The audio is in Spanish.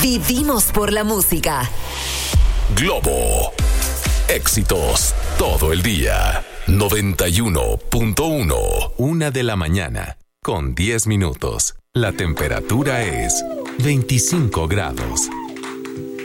Vivimos por la música. Globo. Éxitos todo el día. 91.1. 1:00 a.m, con 10 minutos. La temperatura es 25 grados.